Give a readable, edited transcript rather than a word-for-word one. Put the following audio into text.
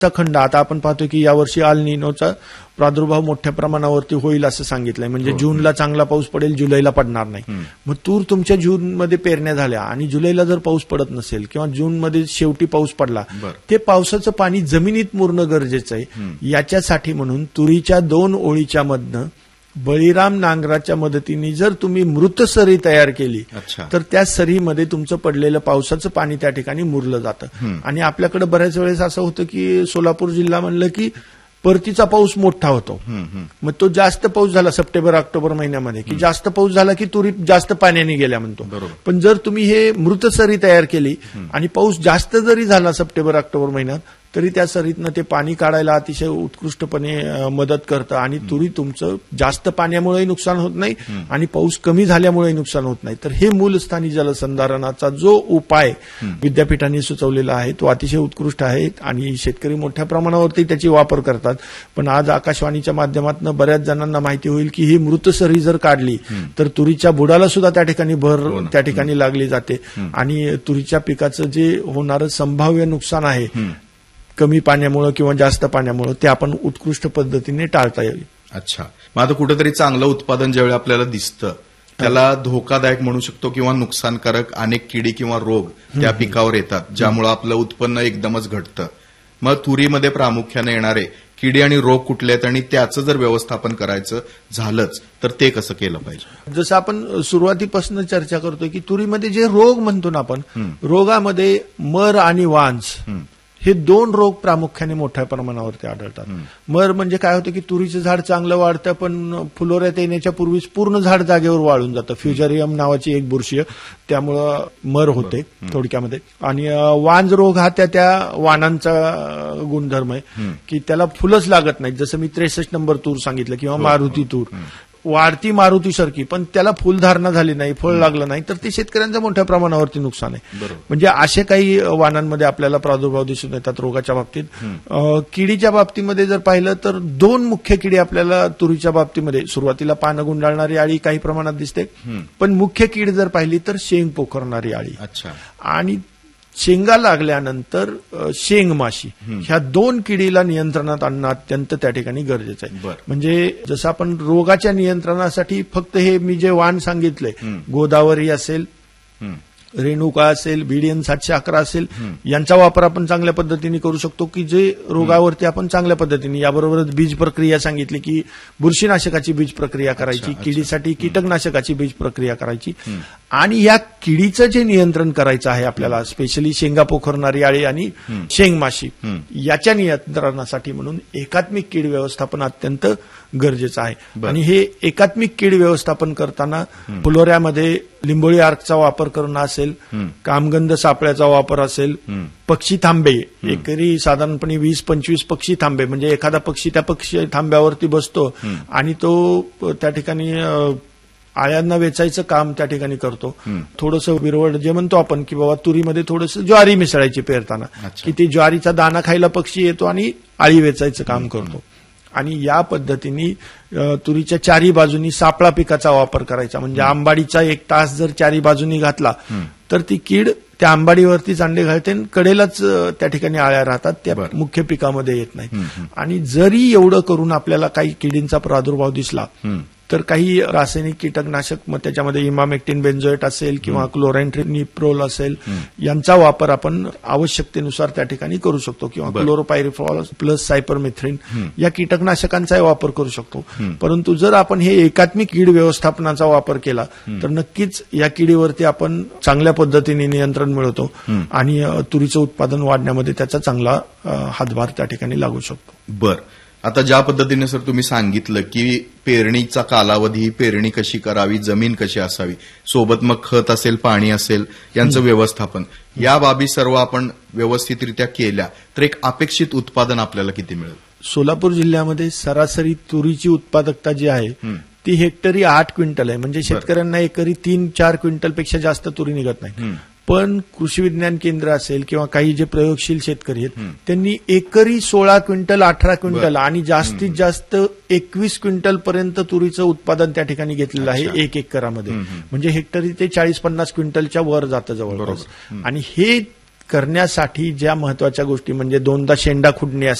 खंड आता आपण पाहतो की यावर्षी अल निनोचा प्रादुर्भाव मोठ्या प्रमाणावरती होईल असं सांगितलंय. म्हणजे जूनला चांगला पाऊस पडेल, जुलैला पडणार नाही. मग तूर तुमच्या जूनमध्ये पेरण्या झाल्या आणि जुलैला जर पाऊस पडत नसेल किंवा जूनमध्ये शेवटी पाऊस पडला, ते पावसाचं पाणी जमिनीत मुरणं गरजेचं आहे. याच्यासाठी म्हणून तुरीच्या 2 ओळीच्या मधनं बळीराम नांगराच्या मदतीने जर तुम्ही मृत सरी तयार केली तर त्या सरीमध्ये तुमचं पडलेलं पावसाचं पाणी त्या ठिकाणी मुरलं जातं. आणि आपल्याकडे बऱ्याच वेळेस असं होतं की सोलापूर जिल्हा म्हणलं की परतीचा पाऊस मोठा होतो. मग तो जास्त पाऊस झाला सप्टेंबर ऑक्टोबर महिन्यामध्ये की जास्त पाऊस झाला की तुरी जास्त पाण्याने गेल्या म्हणतो. पण जर तुम्ही हे मृत सरी तयार केली आणि पाऊस जास्त जरी झाला सप्टेंबर ऑक्टोबर महिन्यात तरी त्या सरीतनं ते पाणी काढायला अतिशय उत्कृष्टपणे मदत करतं आणि तुरी तुमचं जास्त पाण्यामुळेही नुकसान होत नाही आणि पाऊस कमी झाल्यामुळेही नुकसान होत नाही. तर हे मूलस्थानी जलसंधारणाचा जो उपाय विद्यापीठाने सुचवलेला आहे तो अतिशय उत्कृष्ट आहे आणि शेतकरी मोठ्या प्रमाणावरती त्याची वापर करतात. पण आज आकाशवाणीच्या माध्यमातून बऱ्याच जणांना माहिती होईल की ही मृत सरी जर काढली तर तुरीच्या बुडाला सुद्धा त्या ठिकाणी भर त्या ठिकाणी लागली जाते आणि तुरीच्या पिकाचं जे होणारं संभाव्य नुकसान आहे कमी पाण्यामुळे किंवा जास्त पाण्यामुळे ते आपण उत्कृष्ट पद्धतीने टाळता येईल. अच्छा, मग आता कुठेतरी चांगलं उत्पादन ज्यावेळी आपल्याला दिसतं त्याला धोकादायक म्हणू शकतो किंवा नुकसानकारक अनेक किडी किंवा रोग त्या पिकावर येतात ज्यामुळे आपलं उत्पन्न एकदमच घटतं. मग तुरीमध्ये प्रामुख्याने येणारे किडी आणि रोग कुठले आहेत आणि त्याचं जर व्यवस्थापन करायचं झालंच तर ते कसं केलं पाहिजे? जसं आपण सुरुवातीपासून चर्चा करतोय की तुरीमध्ये जे रोग म्हणतो ना आपण, रोगामध्ये मर आणि वांज हे 2 रोग प्रामुख्याने मोठ्या प्रमाणावरती आढळतात. मर म्हणजे काय होतं की तुरीचं झाड चांगलं वाढतं पण फुलोऱ्यात येण्याच्या पूर्वीच पूर्ण झाड जागेवर वाळून जातं. फ्युजरियम नावाची एक बुरशी त्यामुळं मर होते थोडक्यामध्ये. आणि वांज रोग हा त्या वाणांचा गुणधर्म आहे की त्याला फुलंच लागत नाहीत. जसं मी 63 नंबर तूर सांगितलं किंवा मारुती तूर, वाढती मारुतीसारखी पण त्याला फुलधारणा झाली नाही, फळ लागलं नाही तर ते शेतकऱ्यांचं मोठ्या प्रमाणावरती नुकसान आहे. म्हणजे असे काही वाणांमध्ये आपल्याला प्रादुर्भाव दिसून येतात रोगाच्या बाबतीत. किडीच्या बाबतीमध्ये जर पाहिलं तर 2 मुख्य किडी आपल्याला तुरीच्या बाबतीमध्ये सुरुवातीला पानं गुंडाळणारी अळी काही प्रमाणात दिसते, पण मुख्य कीड जर पाहिली तर शेंग पोखरणारी अळी आणि शेंगा लागल्यानंतर शेंग माशी, ह्या 2 किडीला नियंत्रणात आणणं अत्यंत त्या ठिकाणी गरजेचं आहे. म्हणजे जसं आपण रोगाच्या नियंत्रणासाठी फक्त हे मी जे वाण सांगितलंय, गोदावरी असेल, रेणुका असेल, बीडीएन 711 असेल, यांचा वापर आपण चांगल्या पद्धतीने करू शकतो की जे रोगावरती आपण चांगल्या पद्धतीने. याबरोबरच बीज प्रक्रिया सांगितली की बुरशीनाशकाची बीज प्रक्रिया करायची, किडीसाठी कीटकनाशकाची बीज प्रक्रिया करायची आणि या किडीचं जे नियंत्रण करायचं आहे आपल्याला, स्पेशली शेंगा पोखरणारी अळी आणि शेंग माशी, याच्या नियंत्रणासाठी म्हणून एकात्मिक कीड व्यवस्थापन अत्यंत गरजेचं आहे. आणि हे एकात्मिक कीड व्यवस्थापन करताना फुलोऱ्यामध्ये लिंबोळी आर्कचा वापर करणं असेल, कामगंध सापळ्याचा वापर असेल, पक्षी थांबे एकरी साधारणपणे 20-25 पक्षी थांबे, म्हणजे एखादा पक्षी त्या पक्षी थांब्यावरती बसतो आणि तो त्या ठिकाणी आळ्यांना वेचायचं काम त्या ठिकाणी करतो. थोडंसं विरवड जे म्हणतो आपण की बाबा तुरीमध्ये थोडंसं ज्वारी मिसळायची पेरताना की ती ज्वारीचा दाना खायला पक्षी येतो आणि आळी वेचायचं काम करतो. आणि या पद्धतीने तुरीच्या 4ही बाजूनी सापळा पिकाचा वापर करायचा. म्हणजे आंबाडीचा 1 तास जर 4ही बाजूनी घातला तर ती कीड त्या आंबाडीवरतीच अंडे घालते, कडेलाच त्या ठिकाणी आळ्या राहतात, त्या मुख्य पिकामध्ये येत नाही. आणि जरी एवढं करून आपल्याला काही किडींचा प्रादुर्भाव दिसला तर काही रासायनिक कीटकनाशक, मग त्याच्यामध्ये इमामेक्टिन बेन्झोएट असेल किंवा क्लोरॅन्ट्रिनिप्रोल असेल, यांचा वापर आपण आवश्यकतेनुसार त्या ठिकाणी करू शकतो किंवा क्लोरोपायरिफॉल प्लस सायपरमेथ्रिन या कीटकनाशकांचाही वापर करू शकतो. परंतु जर आपण हे एकात्मिक कीड व्यवस्थापनाचा वापर केला तर नक्कीच या किडीवरती आपण चांगल्या पद्धतीने नियंत्रण मिळवतो आणि तुरीचं उत्पादन वाढण्यामध्ये त्याचा चांगला हातभार त्या ठिकाणी लागू शकतो. बरं, आता ज्या पद्धतीने सर तुम्ही सांगितलं की पेरणीचा कालावधी, पेरणी कशी करावी, जमीन कशी असावी, सोबत मग खत असेल, पाणी असेल, यांचं व्यवस्थापन, या बाबी सर्व आपण व्यवस्थितरित्या केल्या तर एक अपेक्षित उत्पादन आपल्याला किती मिळेल? सोलापूर जिल्ह्यामध्ये सरासरी तुरीची उत्पादकता जी आहे ती हेक्टरी 8 क्विंटल आहे. म्हणजे शेतकऱ्यांना एकरी 3-4 क्विंटलपेक्षा जास्त तुरी निघत नाही. पण कृषी विज्ञान केंद्र असेल किंवा काही जे प्रयोगशील शेतकरी आहेत त्यांनी एकरी 16 क्विंटल, 18 क्विंटल आणि जास्तीत जास्त 21 क्विंटल पर्यंत तुरीचं उत्पादन त्या ठिकाणी घेतलेलं आहे 1 एकरामध्ये. म्हणजे हेक्टरी ते 40-50 क्विंटलच्या वर जातं जवळपास. आणि हे करण्यासाठी ज्या महत्वाच्या गोष्टी म्हणजे दोनदा शेंडा खुडणी